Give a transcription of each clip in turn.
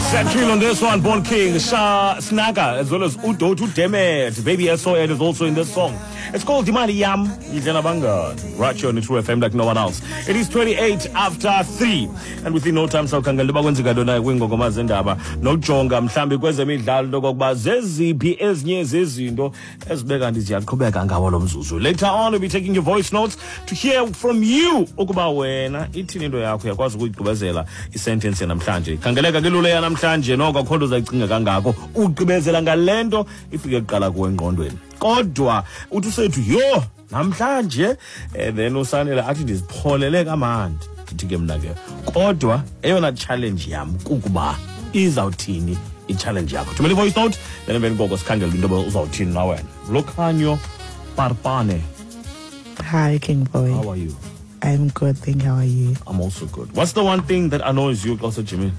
Trill on this one, Born King, Shah Snaga, as well as Udo to Demet. Baby S.O.N is also in this song. It's called Dimani Yam, Banga, right here on the True FM like no one else. It is 28 after 3. And within no time, so Kangalaba Wenzigadona, Wingo Gomazendaba, no Jonga, Mshambi, Kwezemi, Daldo, Zezi, P.S. Zezindo, as Began is Yakobek and Gawalom Zuzu. Later on, we'll be taking your voice notes to hear from you. Okuba Wena, Itinindo Yaku, Yakwas Wikubazela, is sentence in Amtanje. Kangalega Gilule and Amtanje, no Kodos like Kingagangako, Ukubezela Galendo, if you get Galago and Gondwin. Kodwa uthi sethu yo namhlanje then usanele athi ndizipholele kamandi ndithi ke mina ke kodwa eyona challenge yam kukuba izawuthini i-challenge yakho thumela voice note then emveni koko sikhangela into uzawuthini na wena Lokhanyo Parpane. Hi King Boy, how are you? I'm good, thank you. How are you? I'm also good. What's the one thing that annoys you also, Jimmy?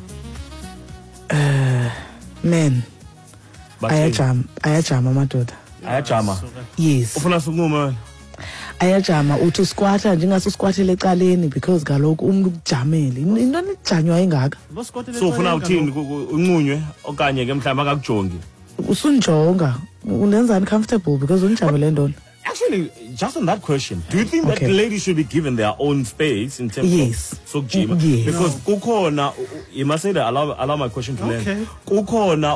Men ayajama amadoda. Ayajama. Yes. Ufuna sukunquma. Ayajama uthi squatter njengase squattele ecaleni because kaloku umuntu ukujamele. Into ejanywa ingaka. So ufuna uthini unqunywe okanye ke mhlamba akakujongi. Usunjonga. Unenzani comfortable because unijamele ndona. Actually, just on that question, do you think that ladies should be given their own space in terms of sokujima? Yes. Because kukhona, you must say that allow my question to land. Kukhona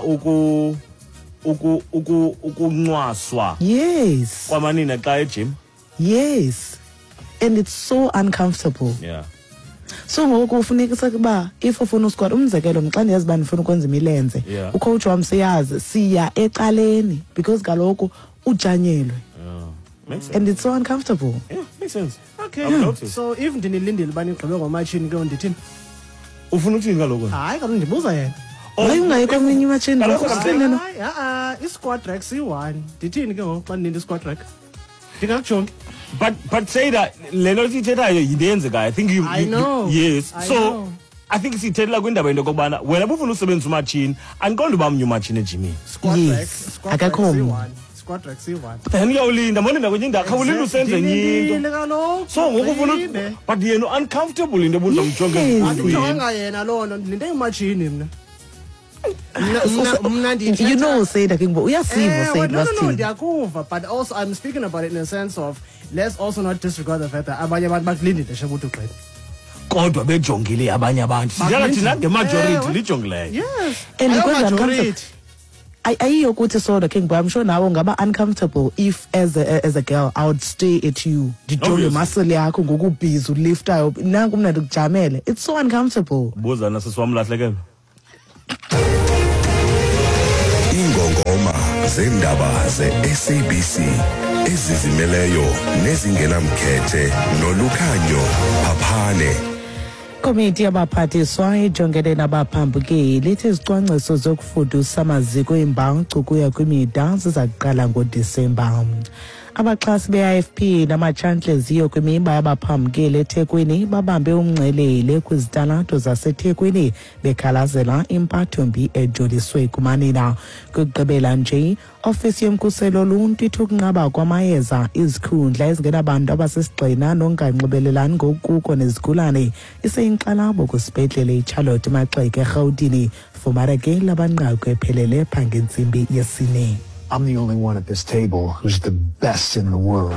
ukunwaswa. Yes. Kwamanina xa ejim. Yes. And it's so uncomfortable. Yeah. So ngoku ufuneka ukuba if ufuna usquat umzekelo xa ndiyazi bani ufuna ukwenza imilenze ucoach wami siyazi siya ecaleni because kaloku ujanyelwe. Makes sense. And it's so uncomfortable. Yeah, makes sense. Okay. So even ndinilindile bani igqibe ngomachini ke ndithini? Ufuna uthini kaloku? Hayi kaloku ndibuza yena. Hayi ungayikho kwenye imachini ukusendena. I-squat rack C1. Ndithini ke ngoku xa ndininde i-squat rack? Ndingakujongi. But say that lelo sithethayo yinto I think you I know. Yes. I so know. I think sithethela kwindaba into kokubana wena bufuna usebenzisa umachini andiqondi uba mnye umachini ejimini. Squat rack akakho C1. Squat rack C1. Then uyawulinda mona kwenye indawo khawulinda usenze enye into. So ngokufuna but yena uncomfortable into obuzomjonga ezintweni. Andijonga yena lo nto ndilinde imachini mna. You know say that King Boy uyasiva say no ndiyakuva but also I'm speaking about it in a sense of let's also not disregard the fact that abanye abantu bakulindile shebuthi ugqitha. Kodwa bejongile abanye abantu. Sijala thina ngemajority lijongileyo. Yes. And because uncomfortable. Ayiyokuthi so the King Boy I'm sure nawe ngaba uncomfortable if as a girl I would stay at you. Ndijonge muscle yakho ngokubhizi uliftayo nanku mna ndikujamele. It's so uncomfortable. Buza nasesiwamlahlekelo. Ingongoma zendaba ze-SABC ezizimeleyo nezingenamkhethe noLukhanyo Phaphane. Komiti yabaphathiswa ijongene nabaphambukeli ithi izicwangciso zokufudusa amaziko embacu kuya kwimida zizaqala ngoDisemba. Abaxhasi be-IFP namachantleziyo kwimiba yabaphambukeli eThekwini babambe umngcelele kwizitalato zaseThekwini bekhalazela impatho-mbi ejoliswe kumanina. Kugqibela nje, ofisi yomkhuselo oluntu ithi ukunqaba kwamayeza izikhundla ezingenabantu abasisigxina nonganxibelelani ngokuko nezigulane iseyinkxalabo kwisibhedlele iCharlotte Maxeke eRhawutini. Fumana ke labanqaku ephelele phambi kwentsimbi yesine. I'm the only one at this table who's the best in the world.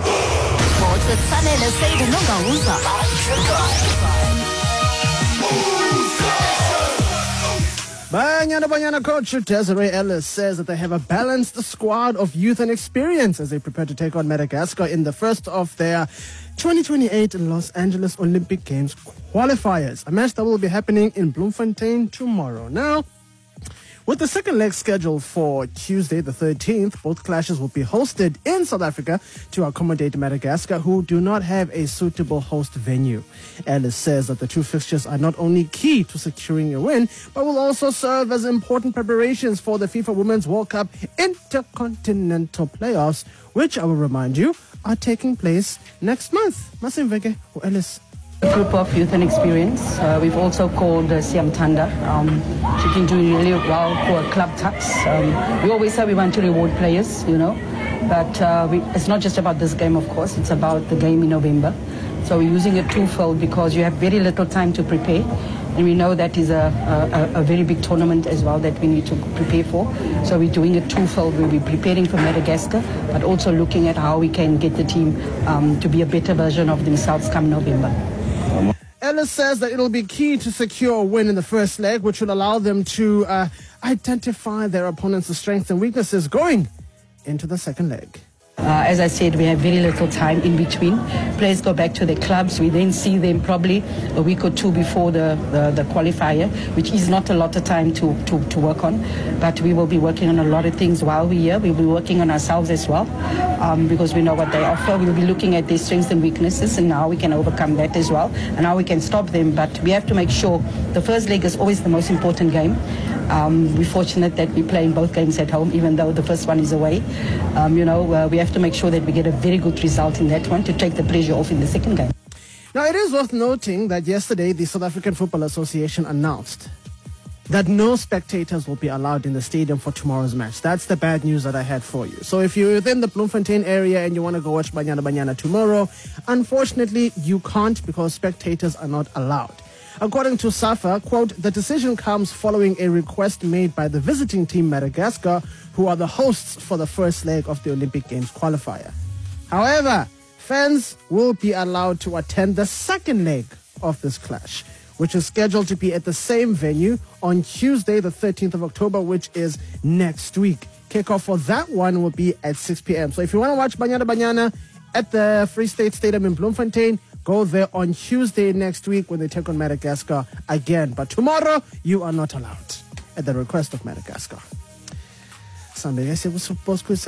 Banyana coach Desiree Ellis says that they have a balanced squad of youth and experience as they prepare to take on Madagascar in the first of their 2028 Los Angeles Olympic Games qualifiers, a match that will be happening in Bloemfontein tomorrow. Now, with the second leg scheduled for Tuesday the 13th, both clashes will be hosted in South Africa to accommodate Madagascar, who do not have a suitable host venue. Ellis says that the two fixtures are not only key to securing a win, but will also serve as important preparations for the FIFA Women's World Cup Intercontinental Playoffs, which I will remind you are taking place next month. Masimveke or Ellis. A group of youth and experience. We've also called Siam Tanda. She's been doing really well for club tax. We always say we want to reward players, but it's not just about this game, of course. It's about the game in November. So we're using it twofold because you have very little time to prepare. And we know that is a very big tournament as well that we need to prepare for. So we're doing a twofold. We'll be preparing for Madagascar, but also looking at how we can get the team to be a better version of themselves come November. Ellis says that it'll be key to secure a win in the first leg, which will allow them to identify their opponent's strengths and weaknesses going into the second leg. As I said, we have very little time in between. Players go back to their clubs. We then see them probably a week or two before the qualifier, which is not a lot of time to work on. But we will be working on a lot of things while we're here. We'll be working on ourselves as well, because we know what they offer. We'll be looking at their strengths and weaknesses and how we can overcome that as well, and how we can stop them. But we have to make sure the first leg is always the most important game. We're fortunate that we're playing both games at home, even though the first one is away. We have to make sure that we get a very good result in that one to take the pressure off in the second game. Now, it is worth noting that yesterday the South African Football Association announced that no spectators will be allowed in the stadium for tomorrow's match. That's the bad news that I had for you. So if you're within the Bloemfontein area and you want to go watch Banyana Banyana tomorrow, unfortunately you can't because spectators are not allowed. According to SAFA, quote, the decision comes following a request made by the visiting team Madagascar, who are the hosts for the first leg of the Olympic Games qualifier. However, fans will be allowed to attend the second leg of this clash, which is scheduled to be at the same venue on Tuesday, the 13th of October, which is next week. Kickoff for that one will be at 6 p.m. So if you want to watch Banyana Banyana at the Free State Stadium in Bloemfontein, go there on Tuesday next week when they take on Madagascar again. But tomorrow, you are not allowed at the request of Madagascar. Sports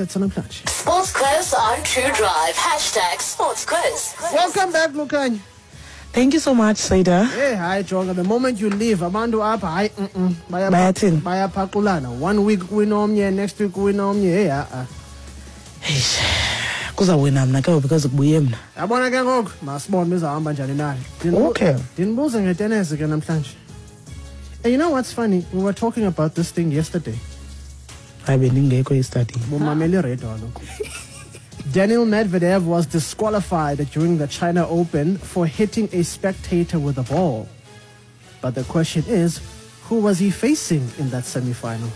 quiz on True Drive. # Sports quiz. Welcome back, Lukhanyo. Thank you so much, Saida. Hey, hi, Jonga. The moment you leave, Amandu up, hi, Bayathini. Baya Pakulana. 1 week win omnye, next week win omnye. Eish. Kuzawina mna ke because kubuye mna. Yabona ke ngoku, masibone bizahamba njani naye. Okay. Ndinibuza ngetennis ke namhlanje. And you know what's funny? We were talking about this thing yesterday. Hayi bendingekho yesterday. Bumameli radio lokho. Daniil Medvedev was disqualified during the China Open for hitting a spectator with a ball. But the question is, who was he facing in that semi-final?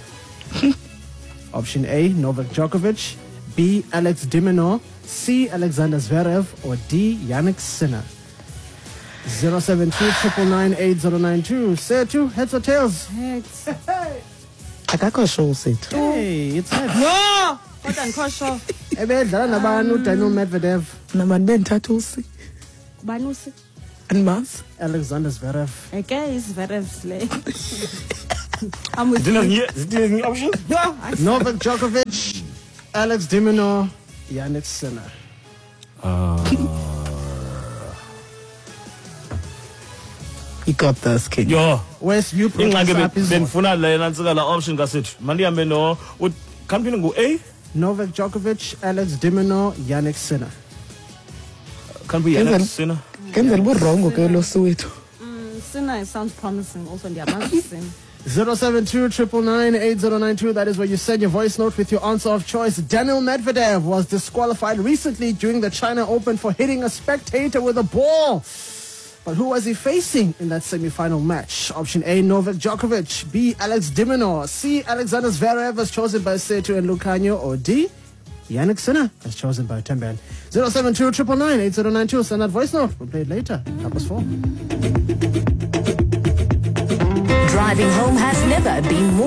Option A, Novak Djokovic. B, Alex de Minaur. C, Alexander Zverev. Or D, Jannik Sinner. 072-999-8092. Say two, heads or tails? Heads. Akakho show sethu. Hey, it's heads. No! Kodwa ngikho sure. Ebedlala nabani uDaniil Medvedev? Namani benthathu usi. Bani usi? Animas. Alexander Zverev. Okay, is Zverev slay. I'm with you. Didn't options? No, Novak Djokovic, Alex de Minaur, Jannik Sinner. You got this, kid. Yo. Where's you ingxaki progress? benifuna la nantsika la option kasethu mandihambe no company ngu A Novak Djokovic, Alex de Minaur, Jannik Sinner. can't be Jannik Sinner. Kenzela uburongo ke lo suwethu. Sinner sounds promising. Also, ndiyabazi Sinner. 072-999-8092. That is where you send your voice note with your answer of choice. Daniil Medvedev was disqualified recently during the China Open for hitting a spectator with a ball. But who was he facing in that semi-final match? Option A, Novak Djokovic. B, Alex de Minaur. C, Alexander Zverev, as chosen by Setu and Lukhanyo. Or D, Jannik Sinner, as chosen by Temban. 072-999-8092. Send that voice note. We'll play it later. 4:30. Driving home has never been more